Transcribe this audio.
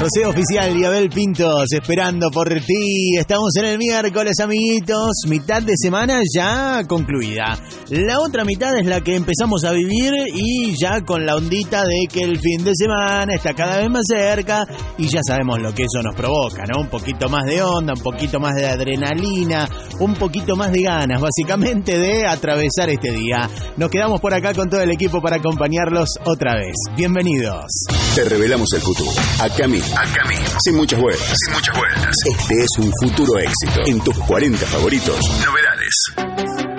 Rocío Oficial y Abel Pintos esperando por ti. Estamos en el miércoles, amiguitos. Mitad de semana ya concluida. La otra mitad es la que empezamos a vivir y ya con la ondita de que el fin de semana está cada vez más cerca y ya sabemos lo que eso nos provoca, ¿no? Un poquito más de onda, un poquito más de adrenalina, un poquito más de ganas, básicamente, de atravesar este día. Nos quedamos por acá con todo el equipo para acompañarlos otra vez. Bienvenidos. Te revelamos el futuro. Acá mismo. Sin muchas vueltas. Este es un futuro éxito. En tus 40 favoritos. Novedades.